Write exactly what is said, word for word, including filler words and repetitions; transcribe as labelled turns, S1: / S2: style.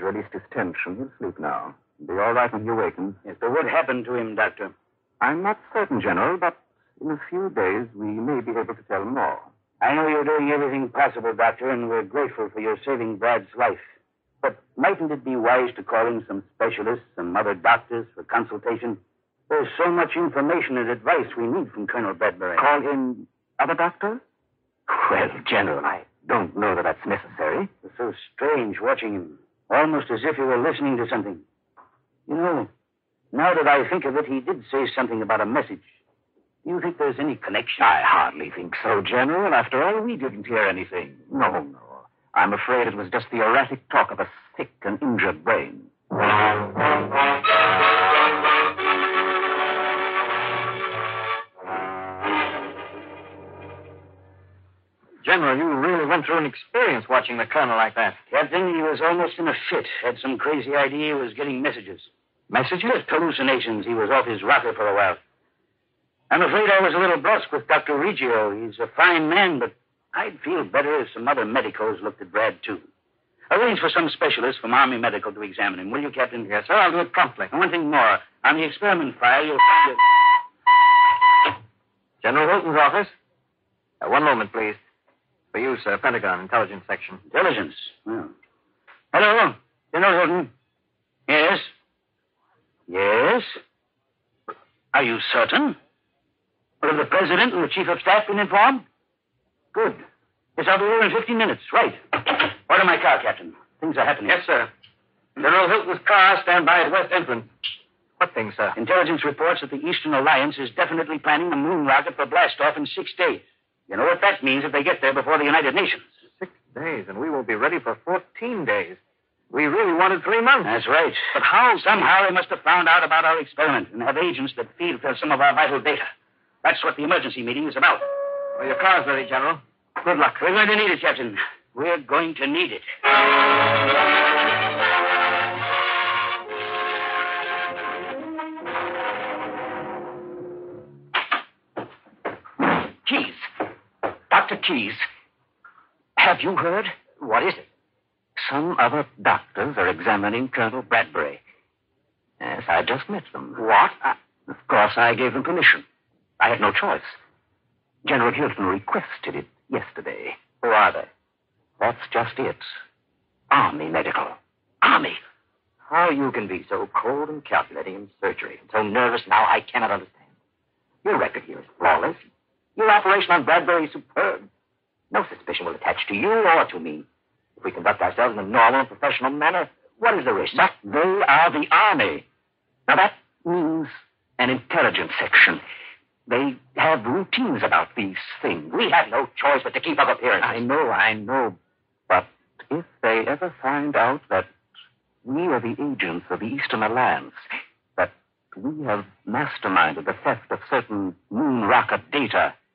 S1: released his tension. He'll sleep now. He'll be all right when he awakens.
S2: Yes, but what happened to him, Doctor?
S1: I'm not certain, General, but in a few days we may be able to tell more.
S2: I know you're doing everything possible, Doctor, and we're grateful for your saving Brad's life. But mightn't it be wise to call in some specialists, some other doctors for consultation? There's so much information and advice we need from Colonel Bradbury.
S1: Call in other doctors? Well, General, I don't know that that's necessary.
S2: It's so strange watching him, almost as if he were listening to something. You know, now that I think of it, he did say something about a message. Do you think there's any connection?
S1: I hardly think so, General. After all, we didn't hear anything. No, no. I'm afraid it was just the erratic talk of a sick and injured brain.
S3: General, you really went through an experience watching the colonel like that.
S2: Captain, he was almost in a fit. Had some crazy idea he was getting messages.
S3: Messages?
S2: Just hallucinations. He was off his rocker for a while. I'm afraid I was a little brusque with Doctor Reggio. He's a fine man, but I'd feel better if some other medicos looked at Brad, too. Arrange for some specialist from Army Medical to examine him, will you, Captain?
S3: Yes, sir. I'll do it promptly.
S2: And one thing more. On the experiment file, you'll find it.
S3: General Hilton's office. Uh, one moment, please. For you, sir. Pentagon, Intelligence Section.
S2: Intelligence? Well. Hello, General Hilton. Yes? Yes? Are you certain? Have the President and the Chief of Staff been informed? Good. Yes, I'll be here in fifteen minutes. Right. Order my car, Captain. Things are happening.
S3: Yes, sir. General Hilton's car, stand by at West Entrance. What thing, sir?
S2: Intelligence reports that the Eastern Alliance is definitely planning a moon rocket for blastoff in six days. You know what that means if they get there before the United Nations.
S3: Six days, and we won't be ready for fourteen days. We really wanted three months.
S2: That's right. But how? Somehow they must have found out about our experiment and have agents that feed for some of our vital data. That's what the emergency meeting is about.
S3: Well, your car's ready, General.
S2: Good luck. We're going to need it, Captain. We're going to need it.
S1: Keyes. Doctor Keyes. Have you heard?
S2: What is it?
S1: Some other doctors are examining Colonel Bradbury. Yes, I just met them.
S2: What?
S1: I, of course, I gave them permission. I had no choice. General Hilton requested it yesterday.
S2: Who are they?
S1: That's just it. Army Medical. Army.
S2: How you can be so cold and calculating in surgery and so nervous now, I cannot understand. Your record here is flawless. Your operation on Bradbury is superb. No suspicion will attach to you or to me. If we conduct ourselves in a normal and professional manner, what is the risk?
S1: But they are the Army. Now, that means an intelligence section. They have routines about these things.
S2: We have no choice but to keep up appearances.
S1: I know, I know. But if they ever find out that we are the agents of the Eastern Alliance, that we have masterminded the theft of certain moon rocket data,